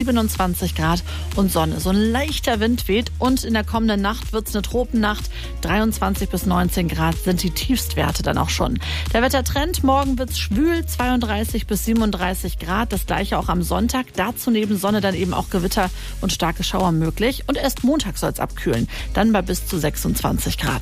27 Grad und Sonne. So ein leichter Wind weht und in der kommenden Nacht wird es eine Tropennacht. 23 bis 19 Grad sind die Tiefstwerte dann auch schon. Der Wettertrend, morgen wird es schwül, 32 bis 37 Grad. Das gleiche auch am Sonntag. Dazu neben Sonne dann eben auch Gewitter und starke Schauer möglich. Und erst Montag soll es abkühlen. Dann bei bis zu 26 Grad.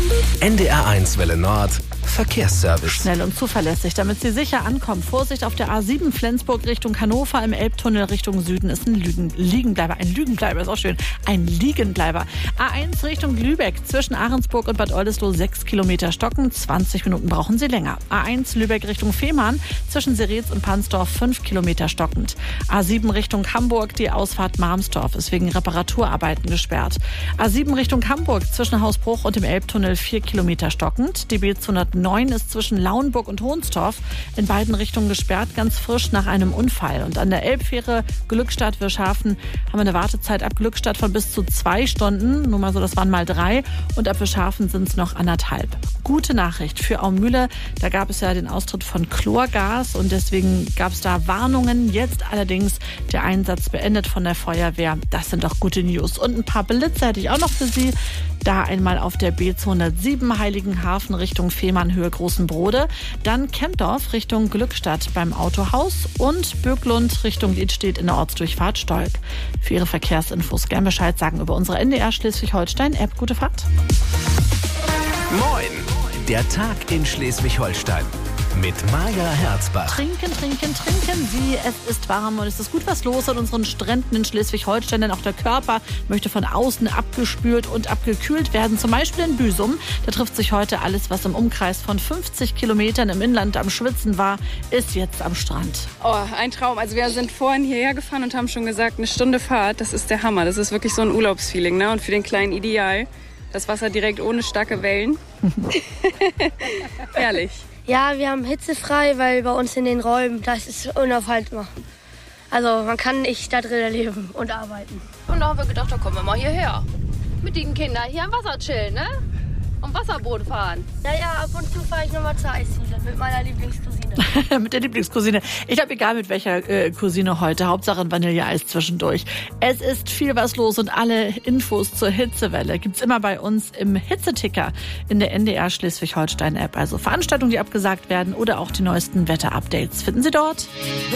NDR1 Welle Nord. Verkehrsservice. Schnell und zuverlässig, damit Sie sicher ankommen. Vorsicht auf der A7 Flensburg Richtung Hannover, im Elbtunnel Richtung Süden ist ein Liegenbleiber, ist auch schön, ein Liegenbleiber. A1 Richtung Lübeck, zwischen Ahrensburg und Bad Oldesloe 6 Kilometer stocken, 20 Minuten brauchen Sie länger. A1 Lübeck Richtung Fehmarn, zwischen Seretz und Pansdorf 5 Kilometer stockend. A7 Richtung Hamburg, die Ausfahrt Marmsdorf ist wegen Reparaturarbeiten gesperrt. A7 Richtung Hamburg, zwischen Hausbruch und dem Elbtunnel 4 Kilometer stockend. Die B209 ist zwischen Lauenburg und Hohnstorf in beiden Richtungen gesperrt, ganz frisch nach einem Unfall. Und an der Elbfähre Glückstadt-Wirschhafen haben wir eine Wartezeit ab Glückstadt von bis zu 2 Stunden. Nur mal so, das waren mal 3. Und ab Wirschhafen sind es noch 1,5. Gute Nachricht für Aumühle. Da gab es ja den Austritt von Chlorgas und deswegen gab es da Warnungen. Jetzt allerdings der Einsatz beendet von der Feuerwehr. Das sind doch gute News. Und ein paar Blitze hätte ich auch noch für Sie. Da einmal auf der B207 Heiligenhafen Richtung Fehmarnhöhe Großenbrode. Dann Kempdorf Richtung Glückstadt beim Autohaus und Böcklund Richtung Liedstedt in der Ortsdurchfahrt Stolk. Für Ihre Verkehrsinfos gern Bescheid sagen über unsere NDR Schleswig-Holstein-App. Gute Fahrt. Moin! Der Tag in Schleswig-Holstein. Mit Maja Herzbach. Trinken Sie. Es ist warm und es ist gut was los an unseren Stränden in Schleswig-Holstein, denn auch der Körper möchte von außen abgespült und abgekühlt werden. Zum Beispiel in Büsum. Da trifft sich heute alles, was im Umkreis von 50 Kilometern im Inland am Schwitzen war, ist jetzt am Strand. Oh, ein Traum. Also wir sind vorhin hierher gefahren und haben schon gesagt, 1 Stunde Fahrt, das ist der Hammer. Das ist wirklich so ein Urlaubsfeeling, ne? Und für den Kleinen ideal. Das Wasser direkt ohne starke Wellen. Herrlich. Ja, wir haben hitzefrei, weil bei uns in den Räumen, das ist unaufhaltbar. Also man kann nicht da drin leben und arbeiten. Und da haben wir gedacht, da kommen wir mal hierher. Mit den Kindern hier am Wasser chillen, ne? Und Wasserboot fahren. Ja, ab und zu fahre ich nochmal zur Eisdiele mit meiner Lieblingscousine. Mit der Lieblingscousine. Ich glaube, egal mit welcher Cousine heute, Hauptsache ein Vanilleeis zwischendurch. Es ist viel was los und alle Infos zur Hitzewelle gibt's immer bei uns im Hitzeticker in der NDR Schleswig-Holstein-App. Also Veranstaltungen, die abgesagt werden oder auch die neuesten Wetterupdates finden Sie dort.